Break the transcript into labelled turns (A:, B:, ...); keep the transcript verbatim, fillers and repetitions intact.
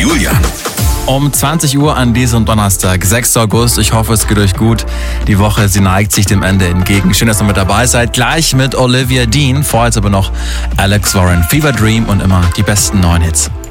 A: Julian.
B: Um zwanzig Uhr an diesem Donnerstag, sechster August. Ich hoffe, es geht euch gut. Die Woche, sie neigt sich dem Ende entgegen. Schön, dass ihr mit dabei seid. Gleich mit Olivia Dean. Vorher jetzt aber noch Alex Warren, Fever Dream und immer die besten neuen Hits.